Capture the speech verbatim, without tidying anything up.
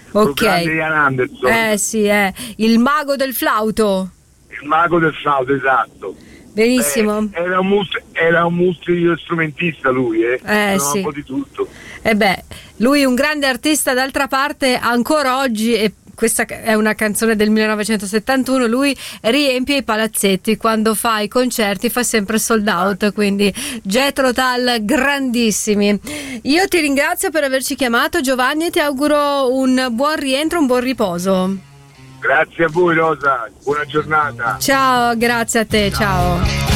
Ok. grande Ian Anderson. Eh sì, eh. Il mago del flauto. Il mago del flauto, esatto. Benissimo. Eh, era un multi, era un multi-strumentista lui, eh. Eh, Era sì. un po' di tutto. E beh, lui un grande artista, d'altra parte ancora oggi, e questa è una canzone del millenovecentosettantuno, lui riempie i palazzetti, quando fa i concerti fa sempre sold out, quindi Jethro Tull grandissimi. Io ti ringrazio per averci chiamato, Giovanni, e ti auguro un buon rientro, un buon riposo. Grazie a voi, Rosa, buona giornata. Ciao, grazie a te, ciao.